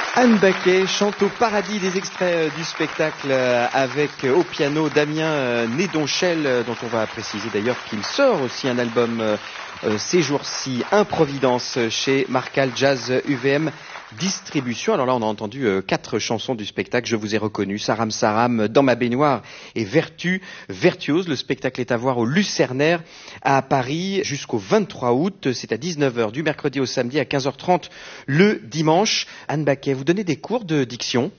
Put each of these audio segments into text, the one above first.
Anne Baquet chante au paradis, des extraits du spectacle avec au piano Damien Nédonchel, dont on va préciser d'ailleurs qu'il sort aussi un album ces jours-ci, Improvidence, chez Marcal Jazz UVM Distribution. Alors là, on a entendu 4 chansons du spectacle. Je vous ai reconnu, Saram Saram, Dans ma baignoire et Vertuose. Le spectacle est à voir au Lucernaire à Paris jusqu'au 23 août. C'est à 19h du mercredi au samedi, à 15h30 le dimanche. Anne Baquet, vous donnez des cours de diction?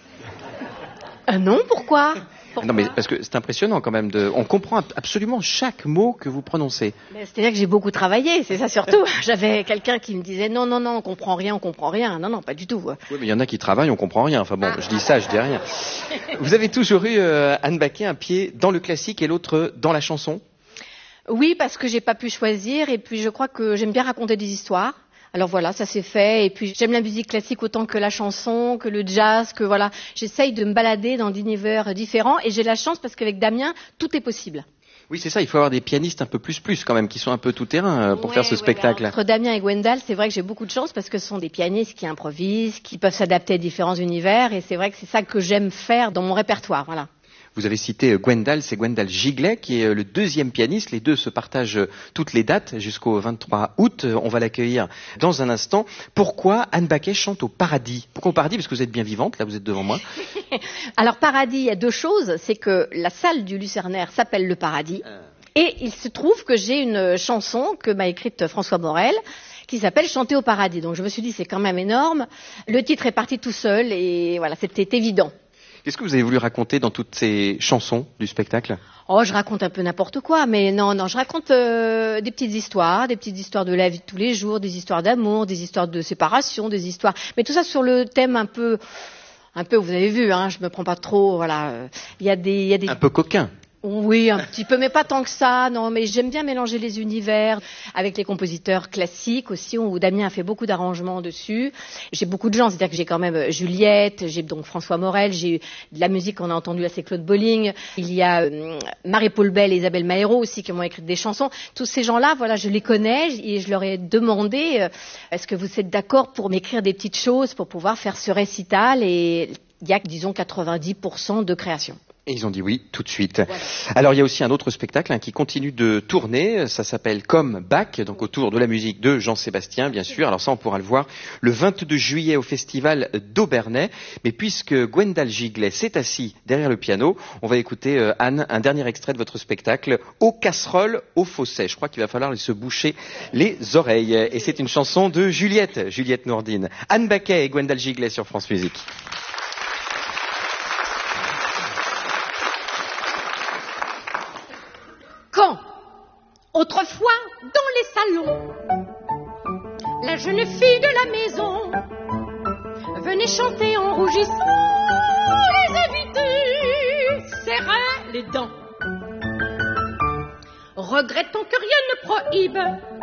Non, pourquoi? Non, mais parce que c'est impressionnant quand même. On comprend absolument chaque mot que vous prononcez. C'est-à-dire que j'ai beaucoup travaillé, c'est ça surtout. J'avais quelqu'un qui me disait non, on comprend rien. Non, pas du tout. Oui, mais il y en a qui travaillent, on comprend rien. Enfin bon, je dis ça, je dis rien. Vous avez toujours eu, Anne Baquet, un pied dans le classique et l'autre dans la chanson? Oui, parce que j'ai pas pu choisir, et puis je crois que j'aime bien raconter des histoires. Alors voilà, ça s'est fait, et puis j'aime la musique classique autant que la chanson, que le jazz, que voilà. J'essaye de me balader dans d'univers différents, et j'ai la chance parce qu'avec Damien, tout est possible. Oui, c'est ça, il faut avoir des pianistes un peu plus quand même, qui sont un peu tout-terrain pour faire ce spectacle. Entre Damien et Gwendal, c'est vrai que j'ai beaucoup de chance parce que ce sont des pianistes qui improvisent, qui peuvent s'adapter à différents univers, et c'est vrai que c'est ça que j'aime faire dans mon répertoire, voilà. Vous avez cité Gwendal, c'est Gwendal Giglet qui est le deuxième pianiste. Les deux se partagent toutes les dates jusqu'au 23 août. On va l'accueillir dans un instant. Pourquoi Anne Baquet chante au paradis? Pourquoi au paradis? Parce que vous êtes bien vivante, là vous êtes devant moi. Alors paradis, il y a 2 choses. C'est que la salle du Lucernaire s'appelle le Paradis. Et il se trouve que j'ai une chanson que m'a écrite François Morel qui s'appelle Chanter au paradis. Donc je me suis dit c'est quand même énorme. Le titre est parti tout seul et voilà, c'était évident. Qu'est-ce que vous avez voulu raconter dans toutes ces chansons du spectacle? Oh, je raconte un peu n'importe quoi, mais non, je raconte des petites histoires de la vie de tous les jours, des histoires d'amour, des histoires de séparation, des histoires, mais tout ça sur le thème un peu, vous avez vu, hein, je me prends pas trop, voilà. Il y a des un peu coquin. Oui, un petit peu, mais pas tant que ça. Non, mais j'aime bien mélanger les univers avec les compositeurs classiques aussi, où Damien a fait beaucoup d'arrangements dessus. J'ai beaucoup de gens, c'est-à-dire que j'ai quand même Juliette, j'ai donc François Morel, j'ai de la musique qu'on a entendue là, c'est Claude Bolling. Il y a Marie-Paul Bell et Isabelle Mahéro aussi qui m'ont écrit des chansons. Tous ces gens-là, voilà, je les connais et je leur ai demandé est-ce que vous êtes d'accord pour m'écrire des petites choses pour pouvoir faire ce récital, et il y a, disons, 90% de création. Et ils ont dit oui tout de suite. Voilà. Alors il y a aussi un autre spectacle qui continue de tourner, ça s'appelle Come Back, donc autour de la musique de Jean-Sébastien bien sûr. Alors ça on pourra le voir le 22 juillet au festival d'Aubernais. Mais puisque Gwendal Giglet s'est assis derrière le piano, on va écouter Anne, un dernier extrait de votre spectacle, Aux casseroles, aux fossés. Je crois qu'il va falloir se boucher les oreilles. Et c'est une chanson de Juliette Nourdine. Anne Baquet et Gwendal Giglet sur France Musique. Quand, autrefois, dans les salons, la jeune fille de la maison venait chanter en rougissant, les invités serraient les dents. Regrettant que rien ne prohibe